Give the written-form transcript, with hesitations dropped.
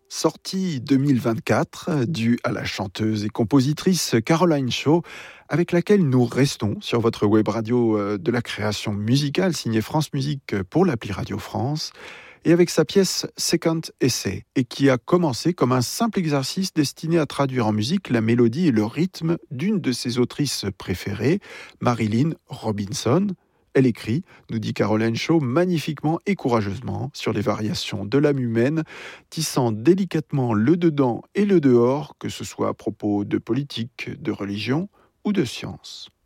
Sortie 2024, due à la chanteuse et compositrice Caroline Shaw, avec laquelle nous restons sur votre web radio de la création musicale signée France Musique pour l'appli Radio France, et avec sa pièce Second Essay, et qui a commencé comme un simple exercice destiné à traduire en musique la mélodie et le rythme d'une de ses autrices préférées, Marilynne Robinson. Elle écrit, nous dit Caroline Shaw, magnifiquement et courageusement sur les variations de l'âme humaine, tissant délicatement le dedans et le dehors, que ce soit à propos de politique, de religion ou de science.